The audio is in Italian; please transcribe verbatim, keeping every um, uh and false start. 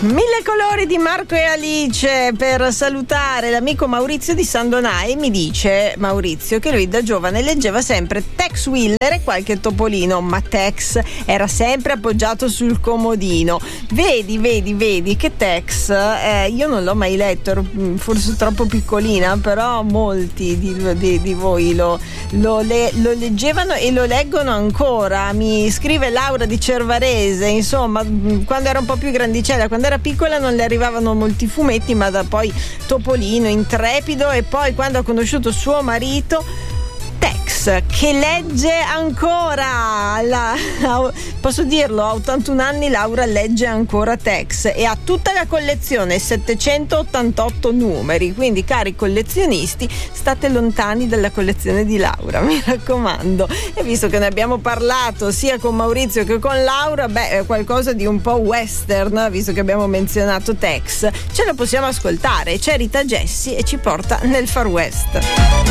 Mille colori di Marco e Alice per salutare l'amico Maurizio di San Donà, e mi dice Maurizio che lui da giovane leggeva sempre Tex Willer e qualche Topolino, ma Tex era sempre appoggiato sul comodino. Vedi, vedi, vedi che Tex eh, io non l'ho mai letto, ero forse troppo piccolina, però molti di, di, di voi lo, lo, le, lo leggevano e lo leggono ancora. Mi scrive Laura di Cervarese, insomma, quando era un po' più grandicella, quando era piccola non le arrivavano molti fumetti, ma da poi Topolino, Intrepido, e poi quando ha conosciuto suo marito Tex, che legge ancora. La, posso dirlo, a ottantuno anni Laura legge ancora Tex e ha tutta la collezione, settecentottantotto numeri, quindi cari collezionisti state lontani dalla collezione di Laura, mi raccomando. E visto che ne abbiamo parlato sia con Maurizio che con Laura, beh, qualcosa di un po' western, visto che abbiamo menzionato Tex, ce la possiamo ascoltare. C'è Rita Jessie e ci porta nel Far West.